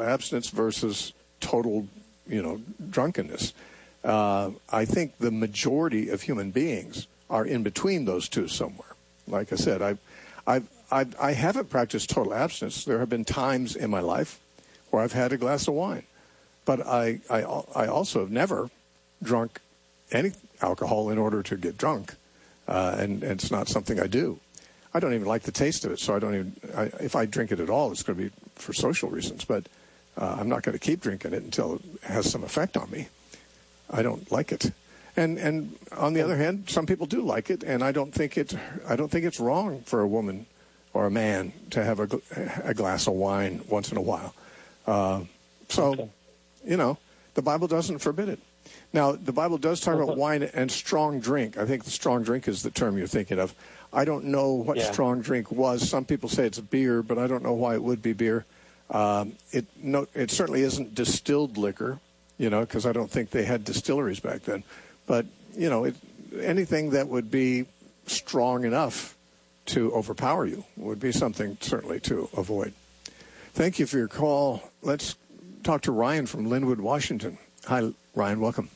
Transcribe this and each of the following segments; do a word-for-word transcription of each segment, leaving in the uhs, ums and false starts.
abstinence versus total, you know, drunkenness. Uh, I think the majority of human beings are in between those two somewhere. Like I said, I've, I've, I've, I haven't practiced total abstinence. There have been times in my life where I've had a glass of wine. But I, I, I also have never drunk any alcohol in order to get drunk. Uh, and, and it's not something I do. I don't even like the taste of it, so I don't even, I, if I drink it at all, it's going to be for social reasons. But uh, I'm not going to keep drinking it until it has some effect on me. I don't like it. And and on the other hand, some people do like it, and I don't think it, I don't think it's wrong for a woman or a man to have a, a glass of wine once in a while. Uh, so, okay. you know, the Bible doesn't forbid it. Now, the Bible does talk about wine and strong drink. I think the strong drink is the term you're thinking of. I don't know what yeah. strong drink was. Some people say it's beer, but I don't know why it would be beer. Um, it no, it certainly isn't distilled liquor, you know, because I don't think they had distilleries back then. But, you know, it, anything that would be strong enough to overpower you would be something certainly to avoid. Thank you for your call. Let's talk to Ryan from Linwood, Washington. Hi, Ryan. Welcome.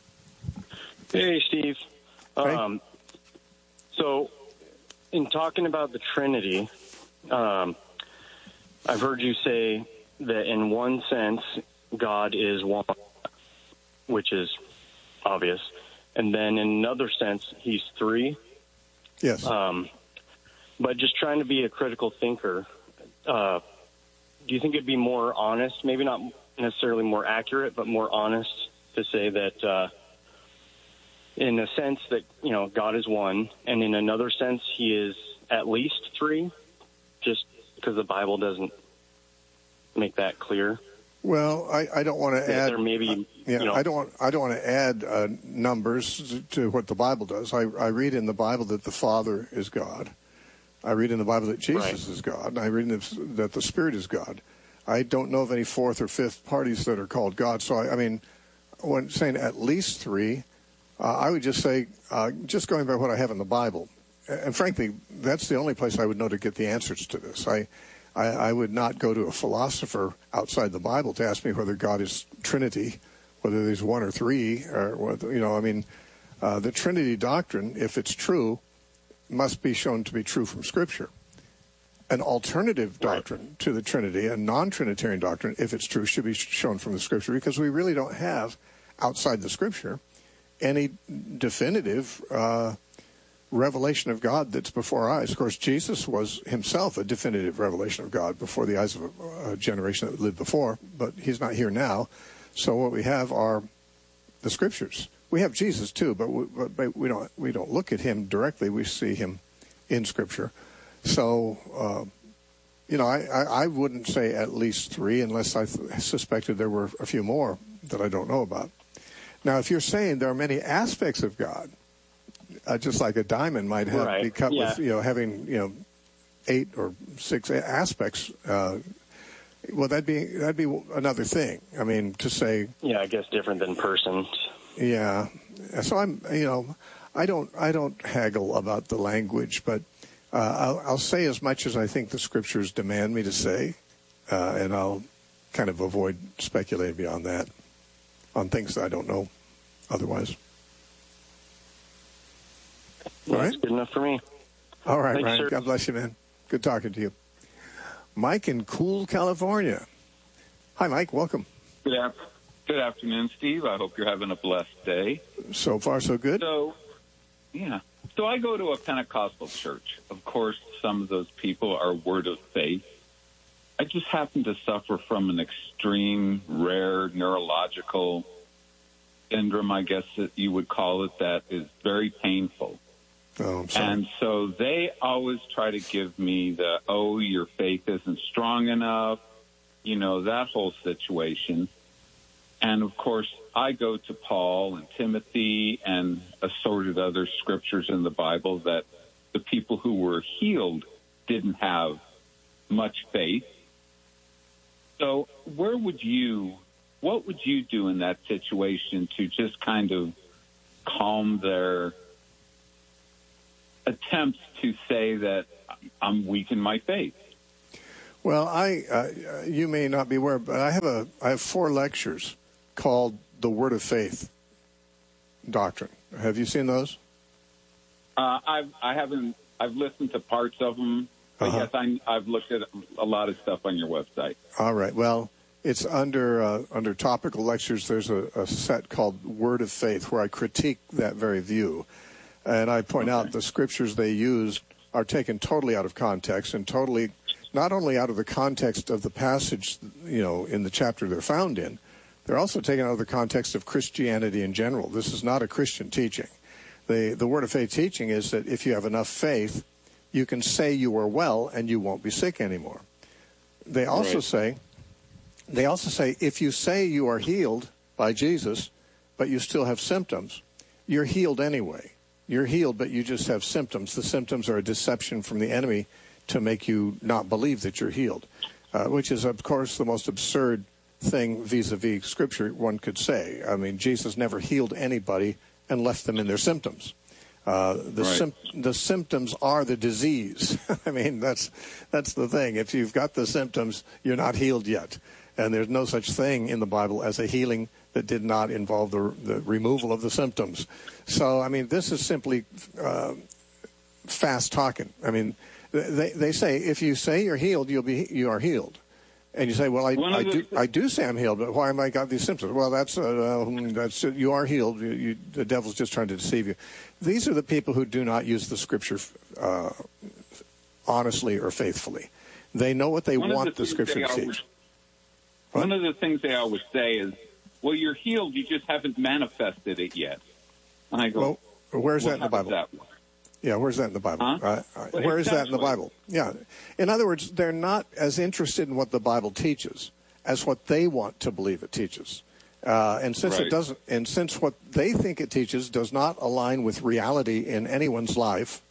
Hey, Steve. Hey. Um, so, in talking about the Trinity, um, I've heard you say that in one sense, God is one, which is obvious. And then in another sense, he's three. Yes. Um, but just trying to be a critical thinker, uh, do you think it'd be more honest, maybe not necessarily more accurate, but more honest to say that uh, in a sense that, you know, God is one, and in another sense he is at least three, just because the Bible doesn't make that clear? Well, I, I don't want to add. There maybe, uh, yeah, you know, I don't. Want, I don't want to add uh, numbers to what the Bible does. I, I read in the Bible that the Father is God. I read in the Bible that Jesus right. is God. And I read in the, that the Spirit is God. I don't know of any fourth or fifth parties that are called God. So I, I mean, when saying at least three, uh, I would just say, uh, just going by what I have in the Bible, and frankly, that's the only place I would know to get the answers to this. I. I, I would not go to a philosopher outside the Bible to ask me whether God is Trinity, whether there's one or three, or whether, you know, I mean, uh, the Trinity doctrine, if it's true, must be shown to be true from Scripture. An alternative doctrine right. to the Trinity, a non-Trinitarian doctrine, if it's true, should be shown from the Scripture, because we really don't have, outside the Scripture, any definitive uh revelation of God that's before our eyes. Of course, Jesus was himself a definitive revelation of God before the eyes of a, a generation that lived before, but he's not here now. So what we have are the Scriptures. We have Jesus too, but we, but we don't we don't look at him directly. We see him in Scripture. So, uh, you know, I, I, I wouldn't say at least three unless I th- suspected there were a few more that I don't know about. Now, if you're saying there are many aspects of God, Uh, just like a diamond might have right. be cut yeah. with, you know, having, you know, eight or six aspects. Uh, well, that'd be that'd be another thing. I mean, to say. Yeah, I guess different than persons. Yeah. So I'm, you know, I don't I don't haggle about the language, but uh, I'll, I'll say as much as I think the Scriptures demand me to say, uh, and I'll kind of avoid speculating beyond that on things that I don't know otherwise. Well, All right. that's good enough for me. All right, Thanks, Ryan. sir. God bless you, man. Good talking to you. Mike in Cool, California. Hi, Mike. Welcome. Good, af- good afternoon, Steve. I hope you're having a blessed day. So far, so good. So, yeah. So I go to a Pentecostal church. Of course, some of those people are Word of Faith. I just happen to suffer from an extreme, rare neurological syndrome, I guess that you would call it, that is very painful. Oh, I'm sorry. And so they always try to give me the, oh, your faith isn't strong enough, you know, that whole situation. And, of course, I go to Paul and Timothy and assorted other scriptures in the Bible that the people who were healed didn't have much faith. So where would you, what would you do in that situation to just kind of calm their attempts to say that I'm weak in my faith? Well, I uh, you may not be aware, but I have a I have four lectures called the Word of Faith Doctrine. Have you seen those? Uh, I've I haven't. I've listened to parts of them, but Uh-huh. yes, I, I've looked at a lot of stuff on your website. All right. Well, it's under uh, under topical lectures. There's a, a set called Word of Faith where I critique that very view, and I point Okay. out the scriptures they use are taken totally out of context and totally not only out of the context of the passage, you know, in the chapter they're found in, they're also taken out of the context of Christianity in general. This is not a Christian teaching. The the Word of Faith teaching is that if you have enough faith, you can say you are well and you won't be sick anymore. They also Right. say, they also say if you say you are healed by Jesus, but you still have symptoms, you're healed anyway. You're healed, but you just have symptoms. The symptoms are a deception from the enemy to make you not believe that you're healed, uh, which is, of course, the most absurd thing vis-a-vis Scripture one could say. I mean, Jesus never healed anybody and left them in their symptoms. Uh, the, Right. sim- the symptoms are the disease. I mean, that's that's the thing. If you've got the symptoms, you're not healed yet. And there's no such thing in the Bible as a healing that did not involve the, the removal of the symptoms. So, I mean, this is simply uh, fast talking. I mean, they they say if you say you're healed, you'll be you are healed. And you say, well, I, One of I the- do I do say I'm healed, but why am I got these symptoms? Well, that's uh, that's you are healed. You, you, the devil's just trying to deceive you. These are the people who do not use the Scripture uh, honestly or faithfully. They know what they One of want the things Scripture they to always- teach. One of the things they always say is, well, you're healed, you just haven't manifested it yet. And I go, Well, where's well, that in the how does Bible? that work? Yeah, where's that in the Bible? Huh? Uh, uh, Well, where is that in the exactly. Bible? Yeah. In other words, they're not as interested in what the Bible teaches as what they want to believe it teaches. Uh, and since it Right. doesn't, and since what they think it teaches does not align with reality in anyone's life,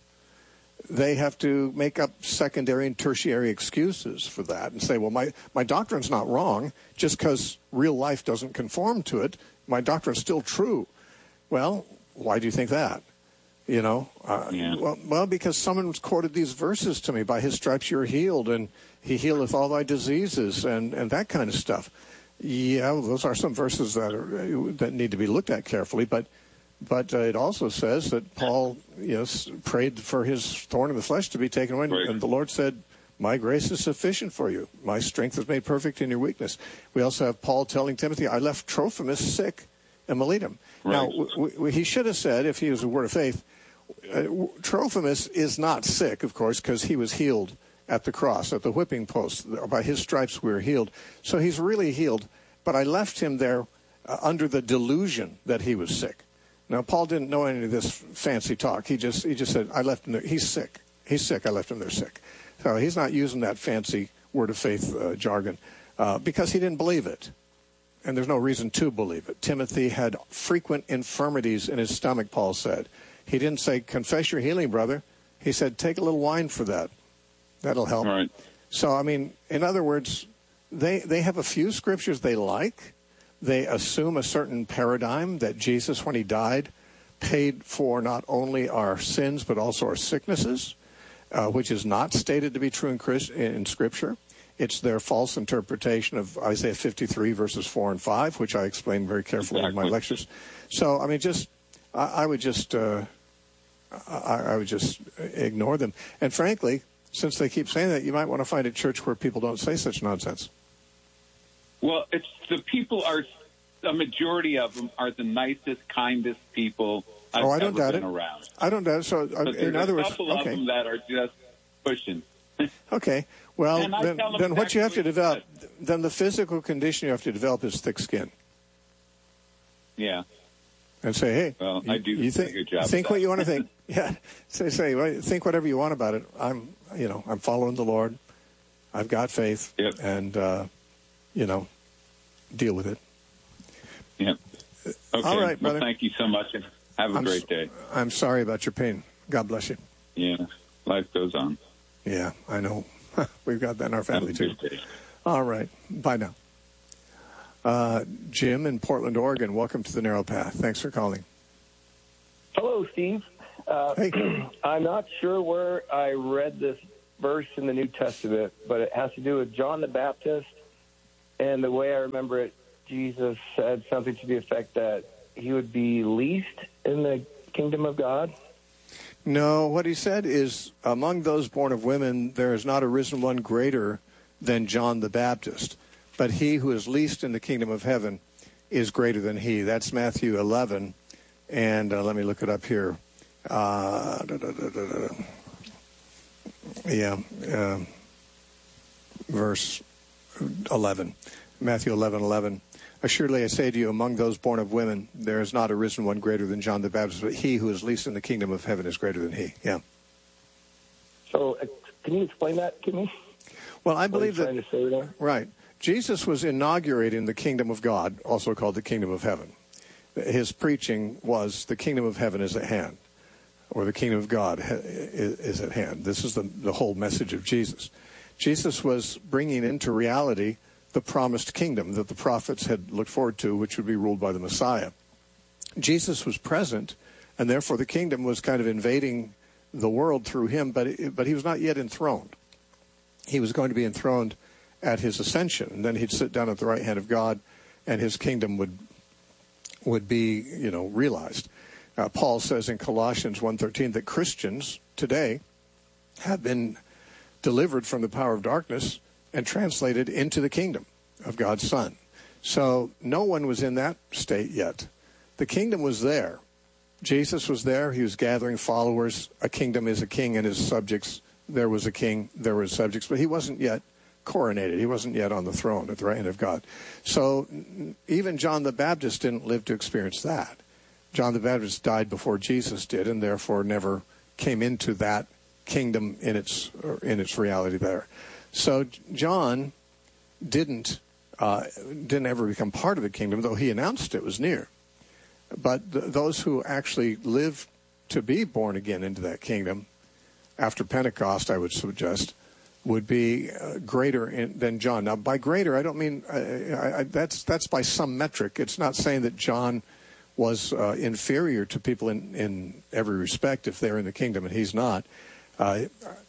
they have to make up secondary and tertiary excuses for that and say, well, my, my doctrine's not wrong. Just because real life doesn't conform to it, my doctrine's still true. Well, why do you think that? You know, uh, Yeah. well, well, because someone's quoted these verses to me, by his stripes you're healed, and he healeth all thy diseases, and, and that kind of stuff. Yeah, well, those are some verses that are that need to be looked at carefully, but but uh, it also says that Paul, yes, prayed for his thorn in the flesh to be taken away, Right. and the Lord said, my grace is sufficient for you. My strength is made perfect in your weakness. We also have Paul telling Timothy, I left Trophimus sick in Miletum. Now, Right. w- w- he should have said, if he was a word of faith, uh, Trophimus is not sick, of course, because he was healed at the cross, at the whipping post. By his stripes we were healed. So he's really healed, but I left him there uh, under the delusion that he was sick. Now, Paul didn't know any of this fancy talk. He just he just said, I left him there. He's sick. He's sick. I left him there sick. So he's not using that fancy word of faith uh, jargon uh, because he didn't believe it. And there's no reason to believe it. Timothy had frequent infirmities in his stomach, Paul said. He didn't say, confess your healing, brother. He said, take a little wine for that. That'll help. All right. So, I mean, in other words, they, they have a few scriptures they like. They assume a certain paradigm that Jesus, when he died, paid for not only our sins but also our sicknesses, uh, which is not stated to be true in, Christ, in Scripture. It's their false interpretation of Isaiah fifty-three, verses four and five, which I explain very carefully in my Exactly. lectures. So, I mean, just I, I would just uh, I, I would just ignore them. And frankly, since they keep saying that, you might want to find a church where people don't say such nonsense. Well, it's the people are, a majority of them are the nicest, kindest people I've Oh, I don't ever doubt been it. around. I don't doubt it. So, uh, But in there's other a words, couple of okay, them that are just pushing. okay. Well, And I then, tell them then what you have to exactly develop, what then the physical condition you have to develop is thick skin. Yeah. And say, hey, Well, you, I do you a think, good job think of what that. you want to think. Yeah, say, say, well, think whatever you want about it. I'm, you know, I'm following the Lord. I've got faith, Yep. and uh, you know, deal with it. Yeah. Okay. All right, brother. Well, thank you so much, and have a I'm great s- day. I'm sorry about your pain. God bless you. Yeah. Life goes on. Yeah, I know. We've got that in our Have family a too. good day. All right. Bye now. Uh, Jim in Portland, Oregon. Welcome to the Narrow Path. Thanks for calling. Hello, Steve. Uh, Hey. I'm not sure where I read this verse in the New Testament, but it has to do with John the Baptist. And the way I remember it, Jesus said something to the effect that he would be least in the kingdom of God. No, what he said is, among those born of women, there is not arisen one greater than John the Baptist. But he who is least in the kingdom of heaven is greater than he. That's Matthew eleven. And uh, let me look it up here. Uh, da, da, da, da, da. Yeah, uh, verse eleven. Matthew eleven eleven. Assuredly I say to you, among those born of women, there is not arisen one greater than John the Baptist, but he who is least in the kingdom of heaven is greater than he. Yeah. So uh, can you explain that to me? Well, I believe what are you that, trying to say there? Right. Jesus was inaugurating the kingdom of God, also called the kingdom of heaven. His preaching was the kingdom of heaven is at hand, or the kingdom of God is at hand. This is the, the whole message of Jesus. Jesus was bringing into reality the promised kingdom that the prophets had looked forward to, which would be ruled by the Messiah. Jesus was present, and therefore the kingdom was kind of invading the world through him, but but he was not yet enthroned. He was going to be enthroned at his ascension, and then he'd sit down at the right hand of God, and his kingdom would would be, you know, realized. Uh, Paul says in Colossians one thirteen that Christians today have been delivered from the power of darkness and translated into the kingdom of God's Son. So no one was in that state yet. The kingdom was there. Jesus was there. He was gathering followers. A kingdom is a king and his subjects. There was a king, there were subjects, but he wasn't yet coronated. He wasn't yet on the throne at the right hand of God. So even John the Baptist didn't live to experience that. John the Baptist died before Jesus did, and therefore never came into that kingdom in its in its reality there. So John didn't uh, didn't ever become part of the kingdom, though he announced it was near. But th- those who actually lived to be born again into that kingdom after Pentecost, I would suggest, would be uh, greater in, than John. Now, by greater, I don't mean uh, I, I, that's that's by some metric. It's not saying that John was uh, inferior to people in, in every respect if they're in the kingdom, and he's not. Uh,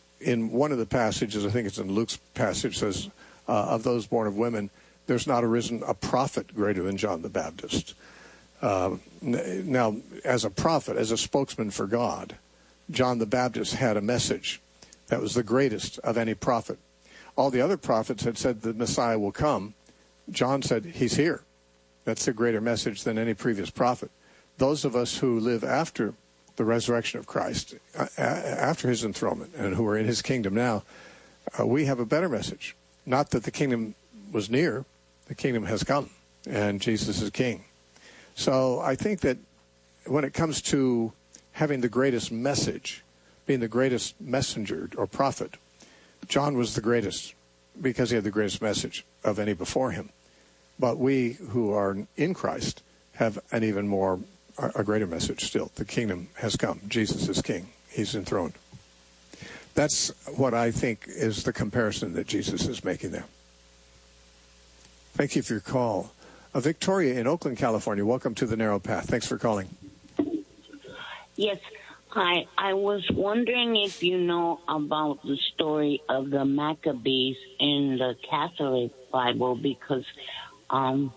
in one of the passages, I think it's in Luke's passage, says, uh, of those born of women, there's not arisen a prophet greater than John the Baptist. Uh, n- now, as a prophet, as a spokesman for God, John the Baptist had a message that was the greatest of any prophet. All the other prophets had said the Messiah will come. John said, he's here. That's a greater message than any previous prophet. Those of us who live after the resurrection of Christ, uh, after his enthronement, and who are in his kingdom now, uh, we have a better message. Not that the kingdom was near, the kingdom has come, and Jesus is king. So I think that when it comes to having the greatest message, being the greatest messenger or prophet, John was the greatest because he had the greatest message of any before him. But we who are in Christ have an even more, a greater message still. The kingdom has come. Jesus is king. He's enthroned. That's what I think is the comparison that Jesus is making there. Thank you for your call. Uh, Victoria in Oakland, California, welcome to the Narrow Path. Thanks for calling. Yes. Hi. I was wondering if you know about the story of the Maccabees in the Catholic Bible, because um,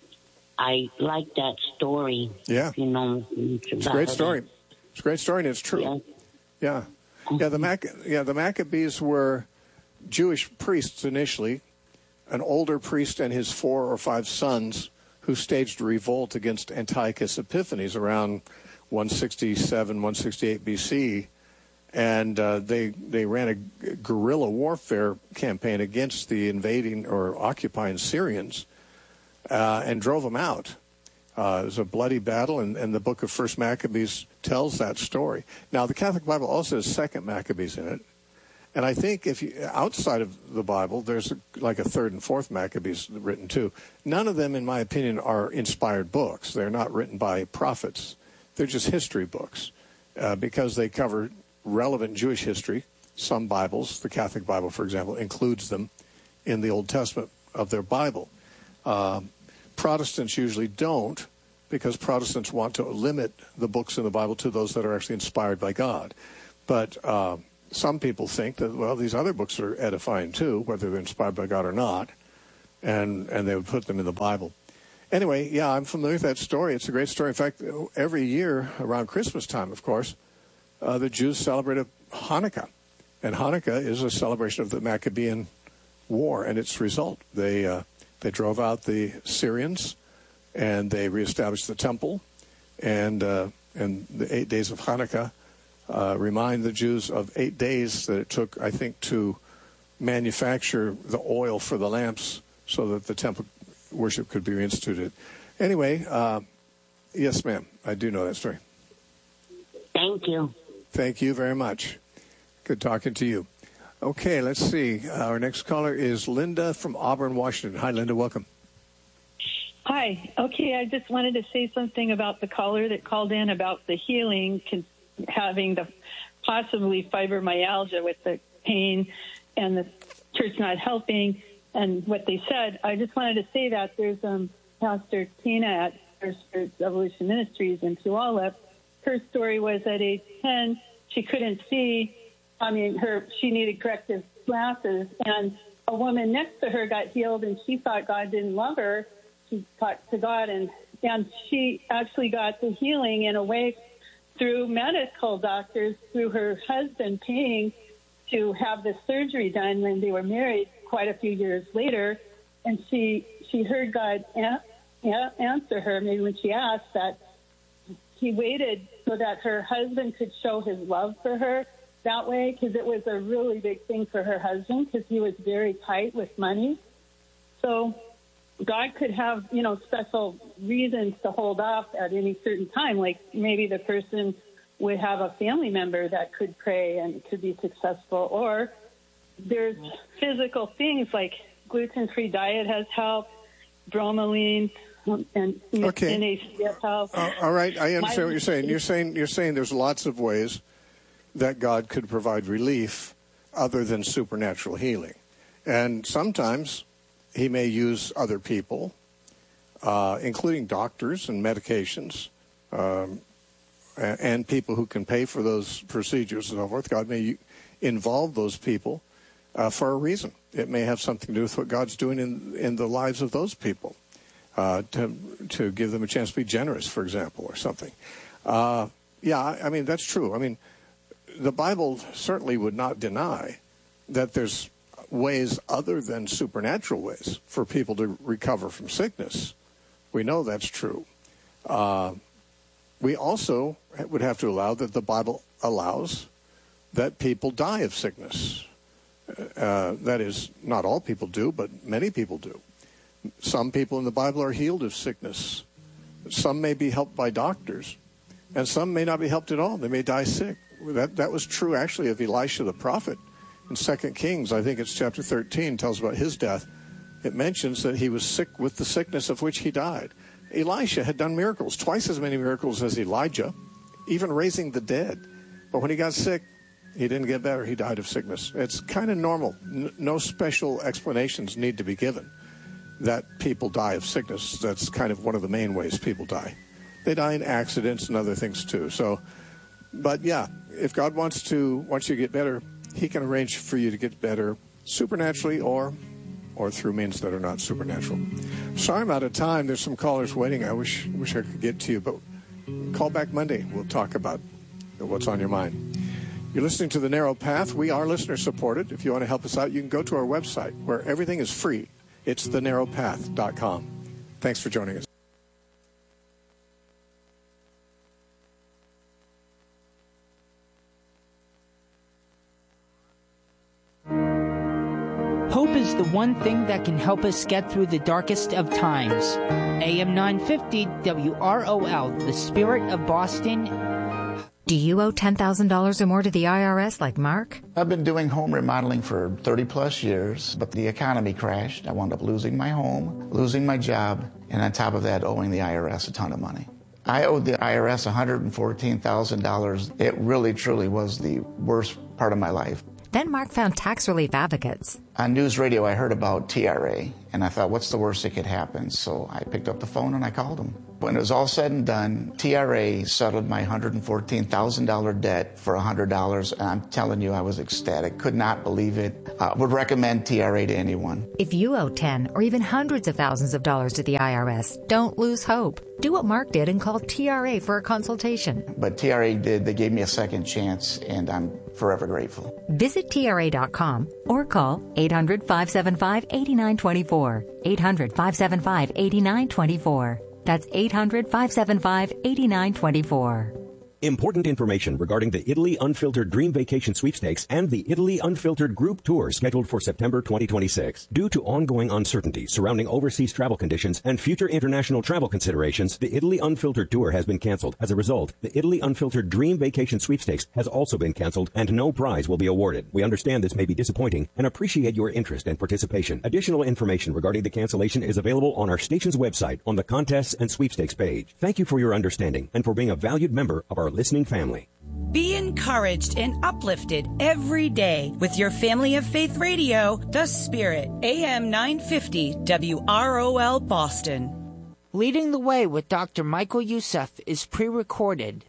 I like that story. Yeah. You know, it's a great story. It's a great story, and it's true. Yeah. Yeah. Yeah, the Mac- yeah, the Maccabees were Jewish priests initially, an older priest and his four or five sons who staged a revolt against Antiochus Epiphanes around one sixty-seven, one sixty-eight B C, and uh, they they ran a guerrilla warfare campaign against the invading or occupying Syrians uh, and drove them out. Uh, it was a bloody battle, and, and the book of First Maccabees tells that story. Now, the Catholic Bible also has Second Maccabees in it, and I think if you, outside of the Bible, there's a, like a Third and Fourth Maccabees written too. None of them, in my opinion, are inspired books. They're not written by prophets. They're just history books uh, because they cover relevant Jewish history. Some Bibles, the Catholic Bible, for example, includes them in the Old Testament of their Bible. Uh, Protestants usually don't, because Protestants want to limit the books in the Bible to those that are actually inspired by God. But uh, some people think that, well, these other books are edifying too, whether they're inspired by God or not, and, and they would put them in the Bible. Anyway, yeah, I'm familiar with that story. It's a great story. In fact, every year around Christmas time, of course, uh, the Jews celebrate Hanukkah. And Hanukkah is a celebration of the Maccabean War and its result. They uh, they drove out the Syrians, and they reestablished the temple. And, uh, and the eight days of Hanukkah uh, remind the Jews of eight days that it took, I think, to manufacture the oil for the lamps so that the temple worship could be reinstituted. Anyway, uh, yes, ma'am, I do know that story. Thank you. Thank you very much. Good talking to you. Okay, let's see. Our next caller is Linda from Auburn, Washington. Hi, Linda. Welcome. Hi. Okay, I just wanted to say something about the caller that called in about the healing, having the possibly fibromyalgia with the pain and the church not helping and what they said. I just wanted to say that there's um, Pastor Tina at First Church Evolution Ministries in Puyallup. Her story was at age ten, she couldn't see. I mean, her she needed corrective glasses, and a woman next to her got healed, and she thought God didn't love her. She talked to God, and, and she actually got the healing in a way through medical doctors, through her husband paying to have the surgery done when they were married quite a few years later. And she she heard God a- a- answer her, maybe when she asked, that he waited so that her husband could show his love for her that way, because it was a really big thing for her husband, because he was very tight with money. So God could have, you know, special reasons to hold off at any certain time, like maybe the person would have a family member that could pray and it could be successful. Or there's physical things like gluten-free diet has helped, bromelain, and okay. N A C has helped. Uh, all right, I understand what you're saying. You're saying you're saying there's lots of ways that God could provide relief other than supernatural healing. And sometimes he may use other people, uh, including doctors and medications, um, and, and people who can pay for those procedures and so forth. God may involve those people uh, for a reason. It may have something to do with what God's doing in, in the lives of those people, uh, to, to give them a chance to be generous, for example, or something. Uh, yeah, I, I mean, that's true. I mean, the Bible certainly would not deny that there's ways other than supernatural ways for people to recover from sickness. We know that's true. Uh, we also would have to allow that the Bible allows that people die of sickness. Uh, that is, not all people do, but many people do. Some people in the Bible are healed of sickness. Some may be helped by doctors, and some may not be helped at all. They may die sick. That that was true, actually, of Elisha the prophet. In Second Kings, I think it's chapter thirteen, tells about his death. It mentions that he was sick with the sickness of which he died. Elisha had done miracles, twice as many miracles as Elijah, even raising the dead. But when he got sick, he didn't get better. He died of sickness. It's kind of normal. N- no special explanations need to be given that people die of sickness. That's kind of one of the main ways people die. They die in accidents and other things too. So, but yeah, if God wants to, wants you to get better, he can arrange for you to get better supernaturally or or through means that are not supernatural. Sorry I'm out of time. There's some callers waiting. I wish wish I could get to you, but call back Monday. We'll talk about what's on your mind. You're listening to The Narrow Path. We are listener supported. If you want to help us out, you can go to our website where everything is free. It's the narrow path dot com. Thanks for joining us. Hope is the one thing that can help us get through the darkest of times. A M nine fifty W R O L, the Spirit of Boston. Do you owe ten thousand dollars or more to the I R S like Mark? I've been doing home remodeling for thirty plus years, but the economy crashed. I wound up losing my home, losing my job, and on top of that, owing the I R S a ton of money. I owed the I R S one hundred fourteen thousand dollars. It really, truly was the worst part of my life. Then Mark found Tax Relief Advocates. On news radio, I heard about T R A, and I thought, what's the worst that could happen? So I picked up the phone and I called them. When it was all said and done, T R A settled my one hundred fourteen thousand dollars debt for one hundred dollars, and I'm telling you, I was ecstatic. Could not believe it. I would recommend T R A to anyone. If you owe ten or even hundreds of thousands of dollars to the I R S, don't lose hope. Do what Mark did and call T R A for a consultation. But T R A did. They gave me a second chance, and I'm forever grateful. Visit T R A dot com or call eight hundred, five seven five, eight nine two four. eight hundred, five seven five, eight nine two four. That's eight hundred, five seven five, eight nine two four. Important information regarding the Italy Unfiltered Dream Vacation Sweepstakes and the Italy Unfiltered Group Tour scheduled for September twenty twenty-six. Due to ongoing uncertainty surrounding overseas travel conditions and future international travel considerations, the Italy Unfiltered Tour has been canceled. As a result, the Italy Unfiltered Dream Vacation Sweepstakes has also been canceled and no prize will be awarded. We understand this may be disappointing and appreciate your interest and participation. Additional information regarding the cancellation is available on our station's website on the Contests and Sweepstakes page. Thank you for your understanding and for being a valued member of our listening family. Be encouraged and uplifted every day with your Family of Faith Radio, The Spirit, A M nine fifty W R O L Boston. Leading the Way with Doctor Michael Youssef is pre-recorded.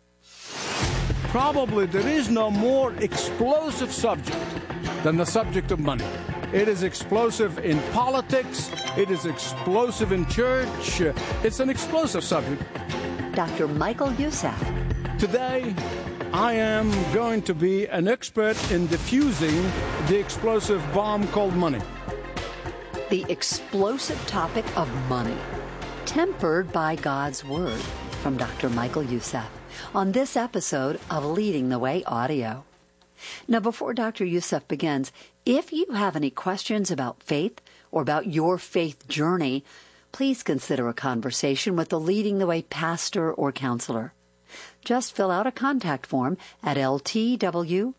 Probably there is no more explosive subject than the subject of money. It is explosive in politics. It is explosive in church. It's an explosive subject. Doctor Michael Youssef. Today, I am going to be an expert in diffusing the explosive bomb called money. The explosive topic of money, tempered by God's Word, from Doctor Michael Youssef, on this episode of Leading the Way Audio. Now, before Doctor Youssef begins, if you have any questions about faith or about your faith journey, please consider a conversation with the Leading the Way pastor or counselor. Just fill out a contact form at ltw.org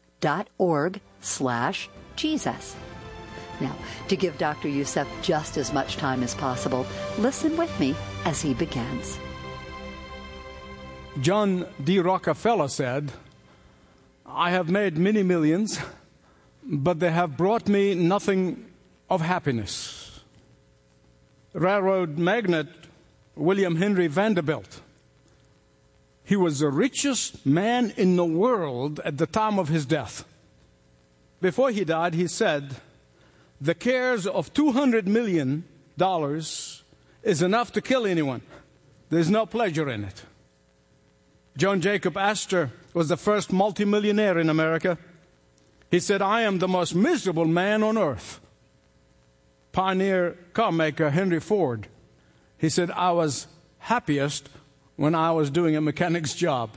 slash Jesus. Now, to give Doctor Youssef just as much time as possible, listen with me as he begins. John D. Rockefeller said, I have made many millions, but they have brought me nothing of happiness. Railroad magnate William Henry Vanderbilt, he was the richest man in the world at the time of his death. Before he died, he said, the cares of two hundred million dollars is enough to kill anyone. There's no pleasure in it. John Jacob Astor was the first multimillionaire in America. He said, I am the most miserable man on earth. Pioneer car maker Henry Ford, he said, I was happiest when I was doing a mechanic's job.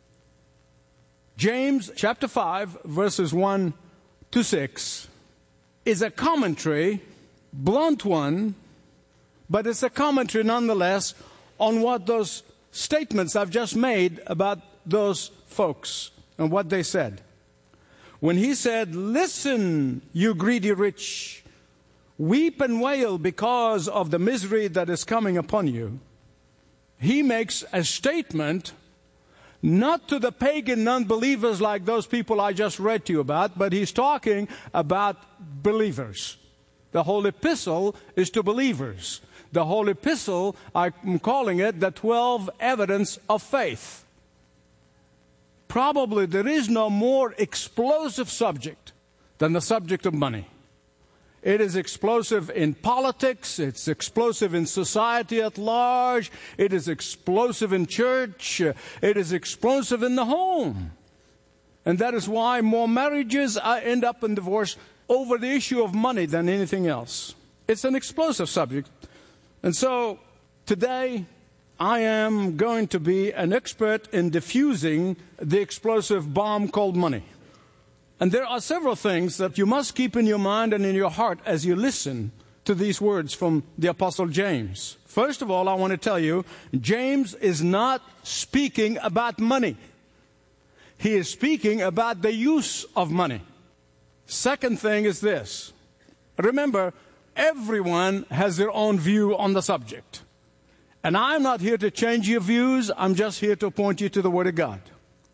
James chapter five, verses one to six, is a commentary, blunt one, but it's a commentary nonetheless on what those statements I've just made about those folks and what they said. When he said, listen, you greedy rich, weep and wail because of the misery that is coming upon you, he makes a statement not to the pagan non-believers like those people I just read to you about, but he's talking about believers. The whole epistle is to believers. The whole epistle, I'm calling it the twelve evidence of faith. Probably there is no more explosive subject than the subject of money. It is explosive in politics. It's explosive in society at large. It is explosive in church. It is explosive in the home. And that is why more marriages end up in divorce over the issue of money than anything else. It's an explosive subject. And so today I am going to be an expert in diffusing the explosive bomb called money. And there are several things that you must keep in your mind and in your heart as you listen to these words from the Apostle James. First of all, I want to tell you, James is not speaking about money. He is speaking about the use of money. Second thing is this. Remember, everyone has their own view on the subject. And I'm not here to change your views. I'm just here to point you to the Word of God.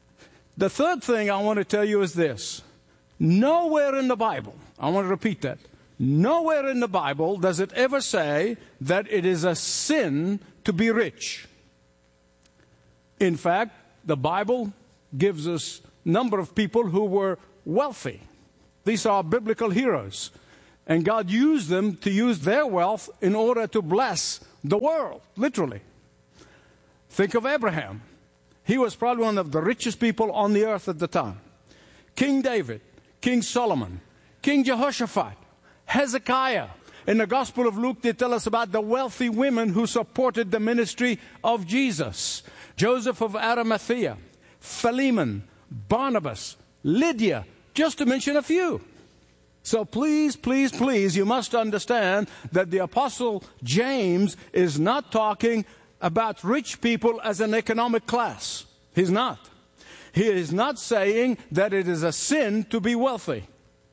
The third thing I want to tell you is this. Nowhere in the Bible, I want to repeat that, Nowhere in the Bible does it ever say that it is a sin to be rich. In fact, the Bible gives us a number of people who were wealthy. These are biblical heroes. And God used them to use their wealth in order to bless the world, literally. Think of Abraham. He was probably one of the richest people on the earth at the time. King David, King Solomon, King Jehoshaphat, Hezekiah. In the Gospel of Luke, they tell us about the wealthy women who supported the ministry of Jesus. Joseph of Arimathea, Philemon, Barnabas, Lydia, just to mention a few. So please, please, please, you must understand that the Apostle James is not talking about rich people as an economic class. He's not. He is not saying that it is a sin to be wealthy.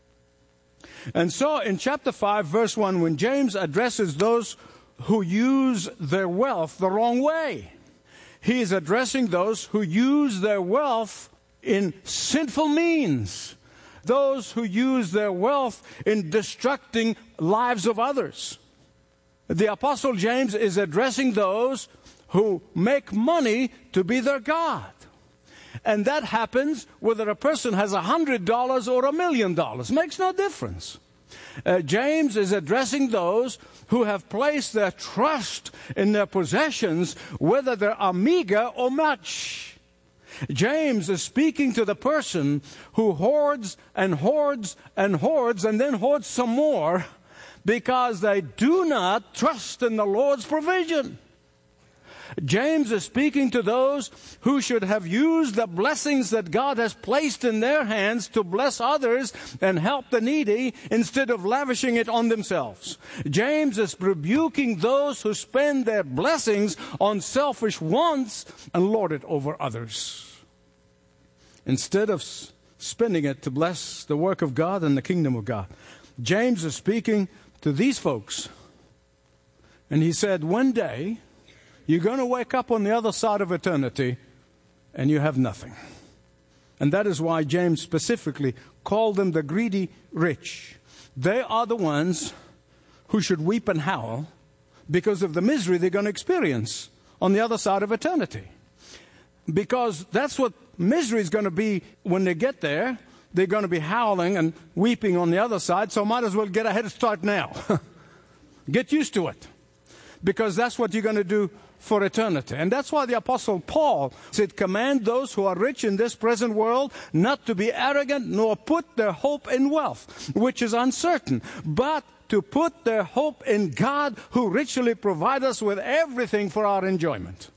And so in chapter five, verse one, when James addresses those who use their wealth the wrong way, he is addressing those who use their wealth in sinful means, those who use their wealth in destructing lives of others. The Apostle James is addressing those who make money to be their God. And that happens whether a person has a hundred dollars or a million dollars. Makes no difference. Uh, James is addressing those who have placed their trust in their possessions, whether they are meager or much. James is speaking to the person who hoards and hoards and hoards and then hoards some more because they do not trust in the Lord's provision. James is speaking to those who should have used the blessings that God has placed in their hands to bless others and help the needy instead of lavishing it on themselves. James is rebuking those who spend their blessings on selfish wants and lord it over others, instead of spending it to bless the work of God and the kingdom of God. James is speaking to these folks, and he said, one day, you're going to wake up on the other side of eternity and you have nothing. And that is why James specifically called them the greedy rich. They are the ones who should weep and howl because of the misery they're going to experience on the other side of eternity. Because that's what misery is going to be when they get there. They're going to be howling and weeping on the other side, so might as well get a head start now. Get used to it. Because that's what you're going to do for eternity. And that's why the Apostle Paul said, command those who are rich in this present world not to be arrogant nor put their hope in wealth, which is uncertain, but to put their hope in God, who richly provides us with everything for our enjoyment.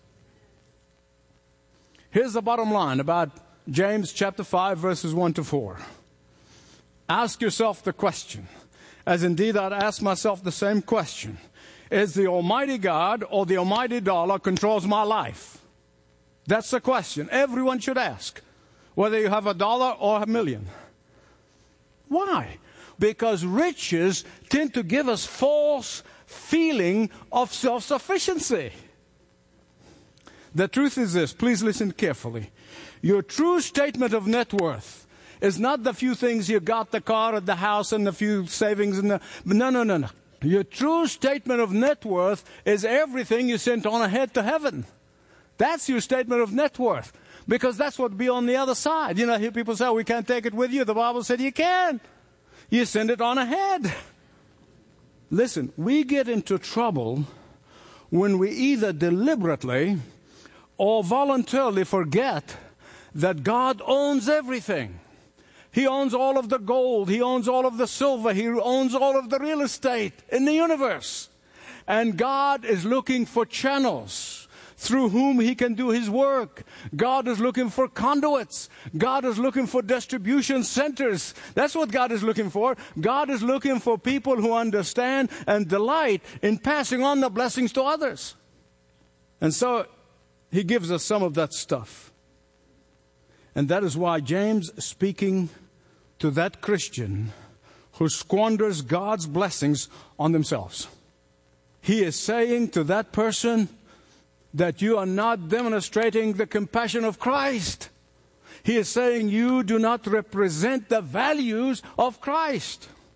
Here's the bottom line about James chapter five, verses one to four. Ask yourself the question, as indeed I'd ask myself the same question. Is the Almighty God or the Almighty dollar controls my life? That's the question everyone should ask, whether you have a dollar or a million. Why? Because riches tend to give us false feeling of self-sufficiency. The truth is this, please listen carefully. Your true statement of net worth is not the few things you got, the car and the house and the few savings and the... No, no, no, no. Your true statement of net worth is everything you sent on ahead to heaven. That's your statement of net worth. Because that's what will be on the other side. You know, I hear people say, oh, we can't take it with you. The Bible said you can. You send it on ahead. Listen, we get into trouble when we either deliberately or voluntarily forget that God owns everything. He owns all of the gold. He owns all of the silver. He owns all of the real estate in the universe. And God is looking for channels through whom He can do His work. God is looking for conduits. God is looking for distribution centers. That's what God is looking for. God is looking for people who understand and delight in passing on the blessings to others. And so He gives us some of that stuff. And that is why James, speaking to that Christian who squanders God's blessings on themselves, he is saying to that person that you are not demonstrating the compassion of Christ. He is saying you do not represent the values of Christ.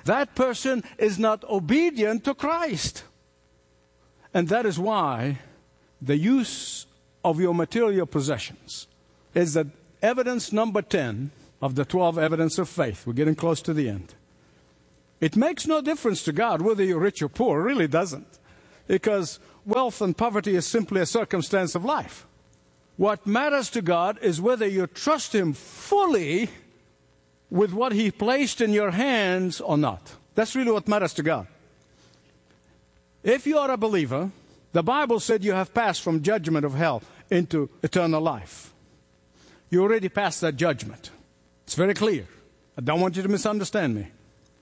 That person is not obedient to Christ. And that is why the use of your material possessions is the evidence number ten of the twelve evidence of faith. We're getting close to the end. It makes no difference to God whether you're rich or poor. It really doesn't. Because wealth and poverty is simply a circumstance of life. What matters to God is whether you trust Him fully with what He placed in your hands or not. That's really what matters to God. If you are a believer, the Bible said you have passed from judgment of hell into eternal life. You already passed that judgment. It's very clear. I don't want you to misunderstand me.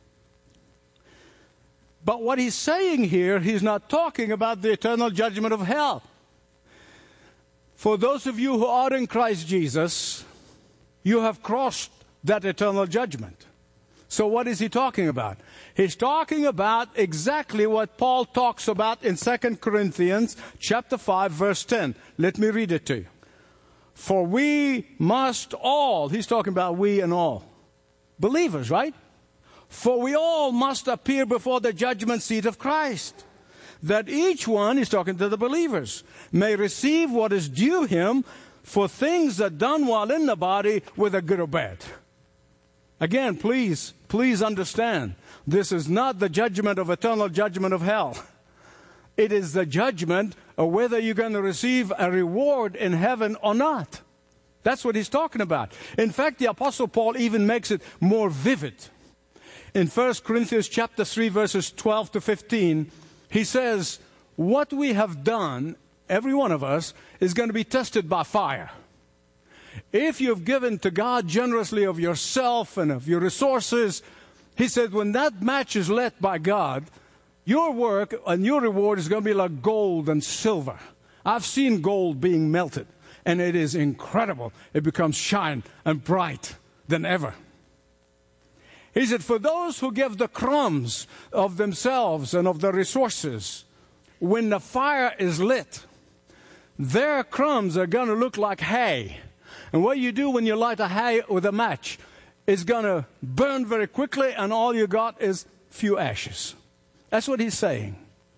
But what he's saying here, he's not talking about the eternal judgment of hell. For those of you who are in Christ Jesus, you have crossed that eternal judgment. So what is he talking about? He's talking about exactly what Paul talks about in Second Corinthians chapter five, verse ten. Let me read it to you. For we must all, he's talking about we and all. Believers, right? For we all must appear before the judgment seat of Christ, that each one, he's talking to the believers, may receive what is due him for things that done while in the body, whether good or bad. Again, please, please understand, this is not the judgment of eternal judgment of hell. It is the judgment of whether you're going to receive a reward in heaven or not. That's what he's talking about. In fact, the Apostle Paul even makes it more vivid. In First Corinthians chapter three, verses twelve to fifteen, he says, what we have done, every one of us, is going to be tested by fire. If you've given to God generously of yourself and of your resources, he said, when that match is lit by God, your work and your reward is going to be like gold and silver. I've seen gold being melted, and it is incredible. It becomes shine and bright than ever. He said, for those who give the crumbs of themselves and of their resources, when the fire is lit, their crumbs are going to look like hay. And what you do when you light a hay with a match is going to burn very quickly, and all you got is few ashes. That's what he's saying.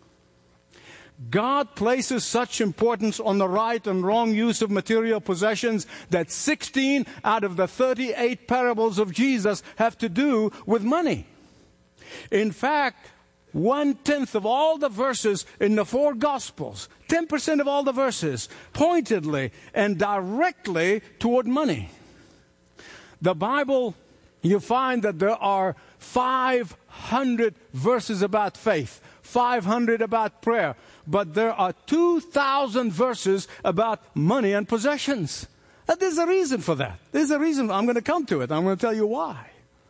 God places such importance on the right and wrong use of material possessions that sixteen out of the thirty-eight parables of Jesus have to do with money. In fact, one-tenth of all the verses in the four Gospels, ten percent of all the verses, pointedly and directly toward money. The Bible, you find that there are five hundred verses about faith, five hundred about prayer, but there are two thousand verses about money and possessions. And there's a reason for that. There's a reason. I'm going to come to it. I'm going to tell you why.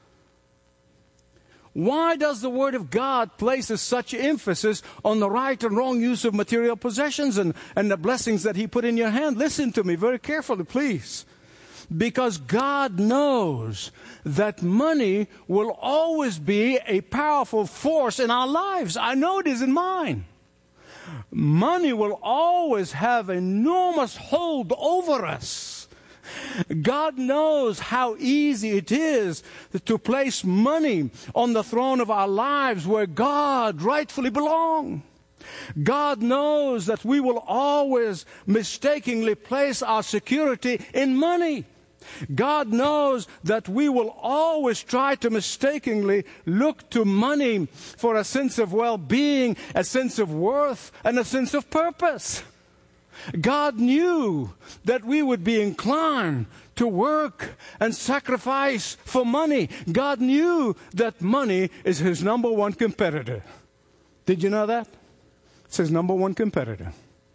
Why does the Word of God place such emphasis on the right and wrong use of material possessions and, and the blessings that He put in your hand? Listen to me very carefully, please. Because God knows that money will always be a powerful force in our lives. I know it is in mine. Money will always have enormous hold over us. God knows how easy it is to place money on the throne of our lives where God rightfully belongs. God knows that we will always mistakenly place our security in money. God knows that we will always try to mistakenly look to money for a sense of well-being, a sense of worth, and a sense of purpose. God knew that we would be inclined to work and sacrifice for money. God knew that money is His number one competitor. Did you know that? It's His number one competitor.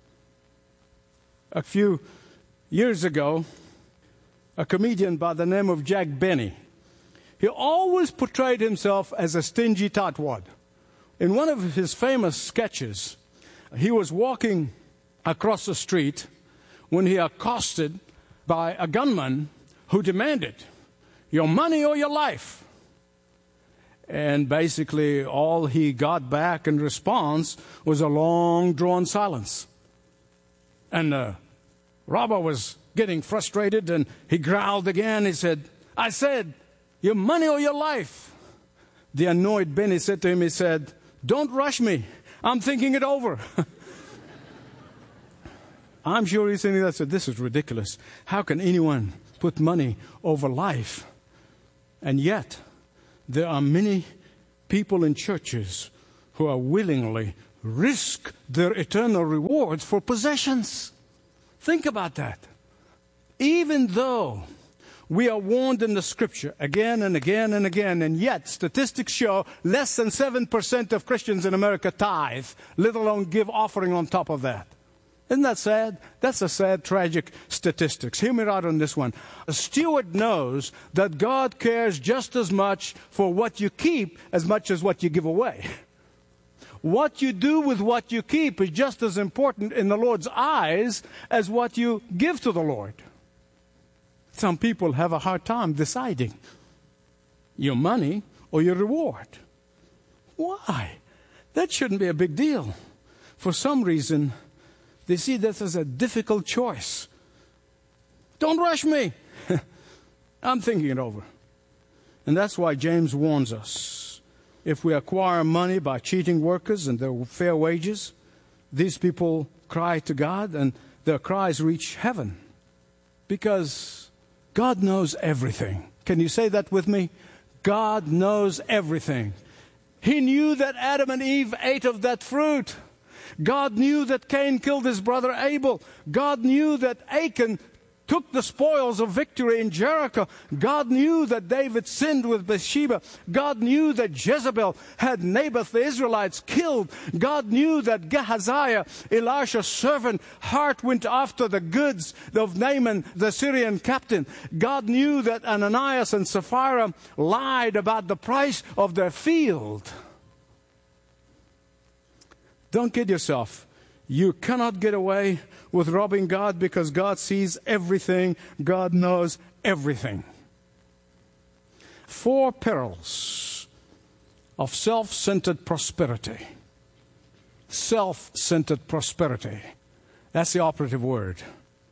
A few years ago, a comedian by the name of Jack Benny, he always portrayed himself as a stingy tightwad. In one of his famous sketches, he was walking across the street when he accosted by a gunman who demanded, your money or your life? And basically all he got back in response was a long drawn silence. And the robber was getting frustrated, and he growled again. He said, I said, your money or your life? the annoyed Benny said to him, he said, "Don't rush me. I'm thinking it over." I'm sure he's thinking that, said, "This is ridiculous. How can anyone put money over life?" And yet, there are many people in churches who are willingly risk their eternal rewards for possessions. Think about that. Even though we are warned in the Scripture again and again and again, and yet statistics show less than seven percent of Christians in America tithe, let alone give offering on top of that. Isn't that sad? That's a sad, tragic statistics. Hear me right on this one. A steward knows that God cares just as much for what you keep as much as what you give away. What you do with what you keep is just as important in the Lord's eyes as what you give to the Lord. Some people have a hard time deciding your money or your reward. Why? That shouldn't be a big deal. For some reason, they see this as a difficult choice. Don't rush me. I'm thinking it over. And that's why James warns us. If we acquire money by cheating workers and their fair wages, these people cry to God and their cries reach heaven. Because God knows everything. Can you say that with me? God knows everything. He knew that Adam and Eve ate of that fruit. God knew that Cain killed his brother Abel. God knew that Achan took the spoils of victory in Jericho. God knew that David sinned with Bathsheba. God knew that Jezebel had Naboth the Israelites killed. God knew that Gehazi, Elisha's servant, heart went after the goods of Naaman, the Syrian captain. God knew that Ananias and Sapphira lied about the price of their field. Don't kid yourself. You cannot get away with robbing God because God sees everything. God knows everything. Four perils of self-centered prosperity. Self-centered prosperity. That's the operative word.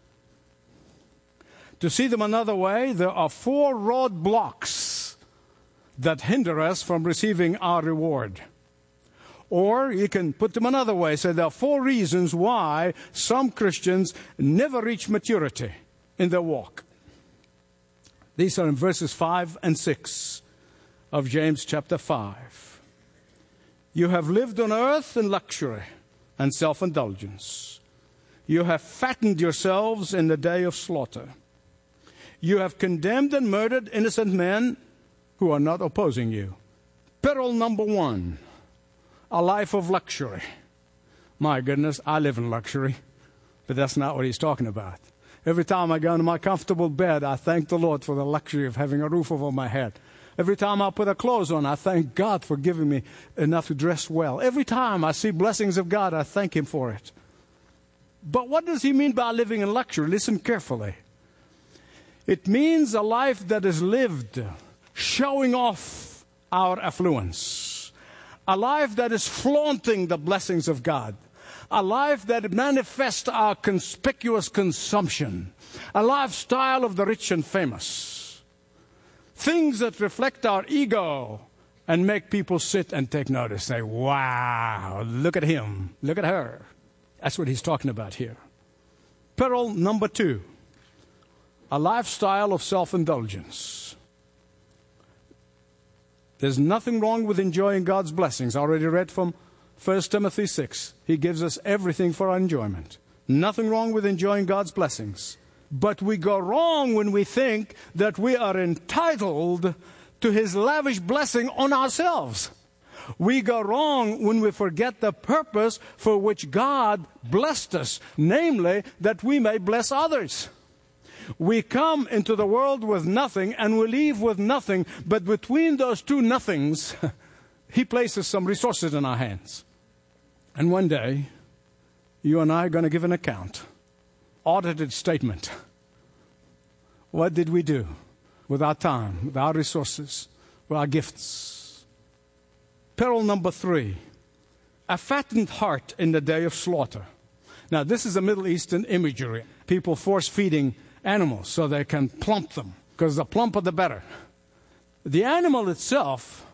To see them another way, there are four roadblocks that hinder us from receiving our reward. Or you can put them another way. Say there are four reasons why some Christians never reach maturity in their walk. These are in verses five and six of James chapter five. You have lived on earth in luxury and self-indulgence. You have fattened yourselves in the day of slaughter. You have condemned and murdered innocent men who are not opposing you. Peril number one. A life of luxury. My goodness, I live in luxury. But that's not what he's talking about. Every time I go into my comfortable bed, I thank the Lord for the luxury of having a roof over my head. Every time I put a clothes on, I thank God for giving me enough to dress well. Every time I see blessings of God, I thank Him for it. But what does he mean by living in luxury? Listen carefully. It means a life that is lived showing off our affluence. A life that is flaunting the blessings of God. A life that manifests our conspicuous consumption. A lifestyle of the rich and famous. Things that reflect our ego and make people sit and take notice. Say, wow, look at him, look at her. That's what he's talking about here. Peril number two. A lifestyle of self-indulgence. There's nothing wrong with enjoying God's blessings. I already read from First Timothy six. He gives us everything for our enjoyment. Nothing wrong with enjoying God's blessings. But we go wrong when we think that we are entitled to His lavish blessing on ourselves. We go wrong when we forget the purpose for which God blessed us, namely that we may bless others. We come into the world with nothing and we leave with nothing, but between those two nothings, He places some resources in our hands. And one day, you and I are going to give an account, audited statement. What did we do with our time, with our resources, with our gifts? Peril number three, a fattened heart in the day of slaughter. Now, this is a Middle Eastern imagery. People force-feeding animals so they can plump them, because the plumper the better. The animal itself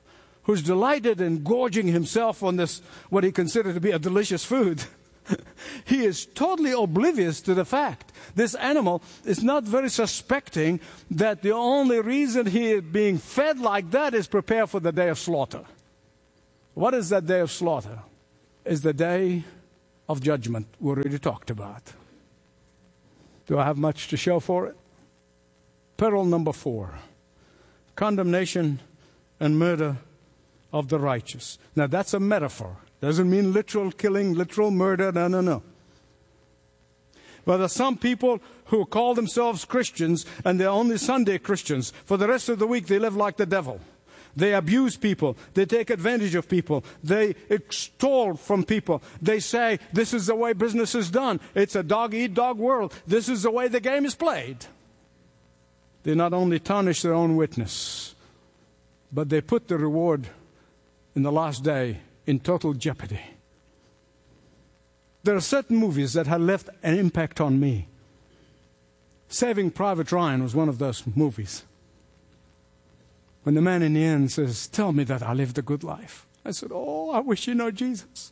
who's delighted in gorging himself on this, what he considered to be a delicious food, he is totally oblivious to the fact this animal is not very suspecting that the only reason he is being fed like that is prepare for the day of slaughter. What is that day of slaughter? Is the day of judgment we already talked about. Do I have much to show for it? Peril number four, condemnation and murder of the righteous. Now that's a metaphor. Doesn't mean literal killing, literal murder, no, no, no. But there are some people who call themselves Christians and they're only Sunday Christians. For the rest of the week they live like the devil. They abuse people. They take advantage of people. They extol from people. They say, this is the way business is done. It's a dog-eat-dog world. This is the way the game is played. They not only tarnish their own witness, but they put the reward in the last day in total jeopardy. There are certain movies that have left an impact on me. Saving Private Ryan was one of those movies. When the man in the end says, tell me that I lived a good life. I said, oh, I wish you know Jesus.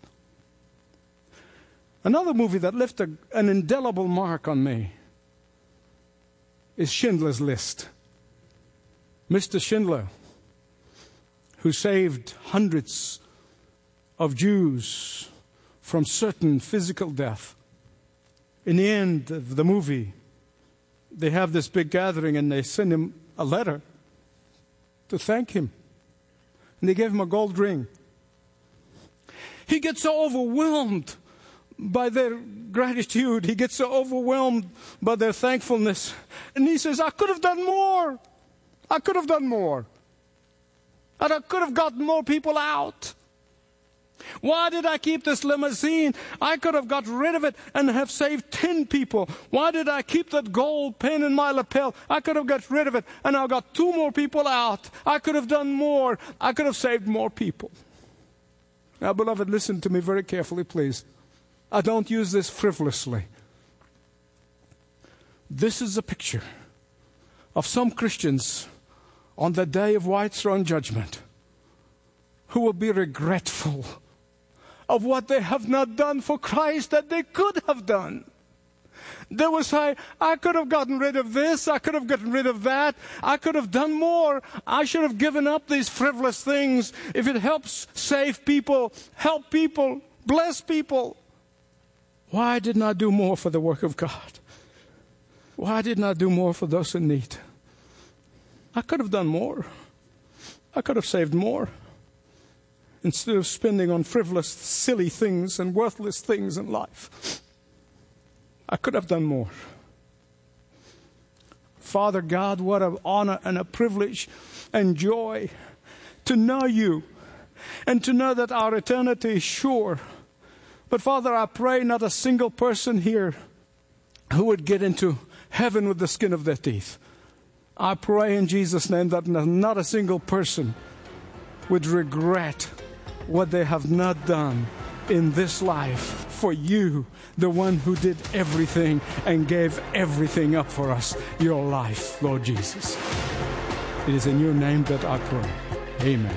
Another movie that left a, an indelible mark on me is Schindler's List. Mister Schindler, who saved hundreds of Jews from certain physical death. In the end of the movie, they have this big gathering and they send him a letter to thank him. And they gave him a gold ring. He gets so overwhelmed by their gratitude. He gets so overwhelmed by their thankfulness. And he says, I could have done more. I could have done more. And I could have gotten more people out. Why did I keep this limousine? I could have got rid of it and have saved ten people. Why did I keep that gold pin in my lapel? I could have got rid of it and I got two more people out. I could have done more. I could have saved more people. Now, beloved, listen to me very carefully, please. I don't use this frivolously. This is a picture of some Christians on the day of white throne judgment who will be regretful of what they have not done for Christ that they could have done. They will say, I could have gotten rid of this, I could have gotten rid of that, I could have done more, I should have given up these frivolous things. If it helps save people, help people, bless people, why didn't I do more for the work of God? Why didn't I do more for those in need? I could have done more. I could have saved more. Instead of spending on frivolous, silly things and worthless things in life, I could have done more. Father God, what an honor and a privilege and joy to know you and to know that our eternity is sure. But Father, I pray not a single person here who would get into heaven with the skin of their teeth. I pray in Jesus' name that not a single person would regret what they have not done in this life for you, the one who did everything and gave everything up for us, your life, Lord Jesus. It is in your name that I pray. Amen.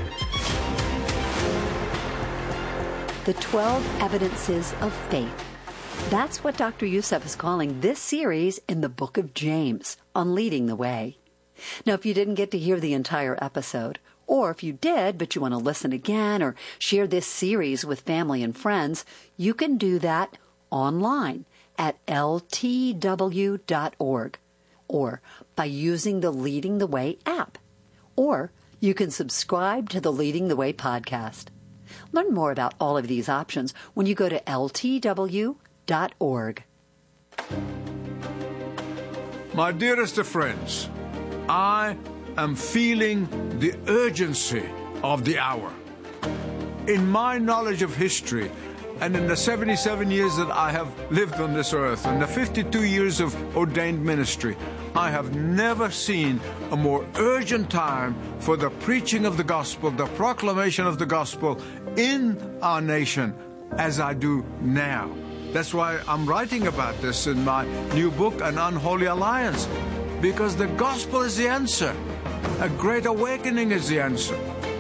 The twelve Evidences of Faith. That's what Doctor Youssef is calling this series in the book of James on Leading the Way. Now, if you didn't get to hear the entire episode, or if you did, but you want to listen again or share this series with family and friends, you can do that online at L T W dot org or by using the Leading the Way app. Or you can subscribe to the Leading the Way podcast. Learn more about all of these options when you go to L T W dot org. My dearest of friends, I am feeling the urgency of the hour. In my knowledge of history, and in the seventy-seven years that I have lived on this earth, and the fifty-two years of ordained ministry, I have never seen a more urgent time for the preaching of the gospel, the proclamation of the gospel in our nation as I do now. That's why I'm writing about this in my new book, An Unholy Alliance, because the gospel is the answer. A great awakening is the answer.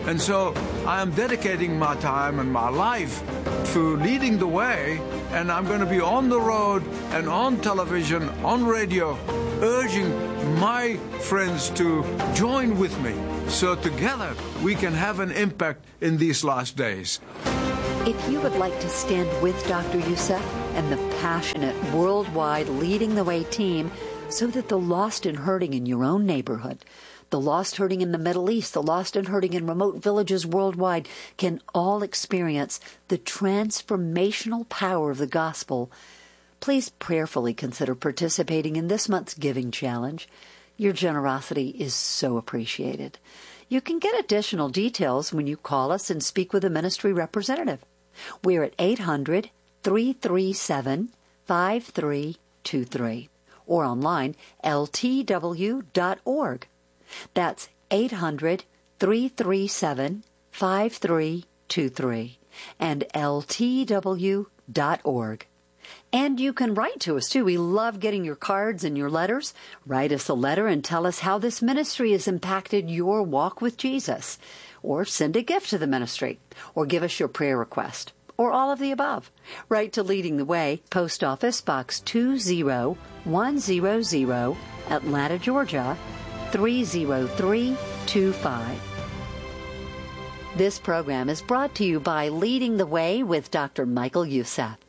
And so I am dedicating my time and my life to leading the way, and I'm going to be on the road and on television, on radio, urging my friends to join with me so together we can have an impact in these last days. If you would like to stand with Doctor Youssef and the passionate, worldwide Leading the Way team so that the lost and hurting in your own neighborhood, the lost hurting in the Middle East, the lost and hurting in remote villages worldwide can all experience the transformational power of the gospel, please prayerfully consider participating in this month's Giving Challenge. Your generosity is so appreciated. You can get additional details when you call us and speak with a ministry representative. We're at eight hundred, three three seven, five three two three or online, L T W dot org. That's eight hundred, three three seven, five three two three and L T W dot org. And you can write to us, too. We love getting your cards and your letters. Write us a letter and tell us how this ministry has impacted your walk with Jesus. Or send a gift to the ministry. Or give us your prayer request. Or all of the above. Write to Leading the Way, Post Office Box two zero one zero zero, Atlanta, Georgia, three zero three two five. This program is brought to you by Leading the Way with Doctor Michael Youssef.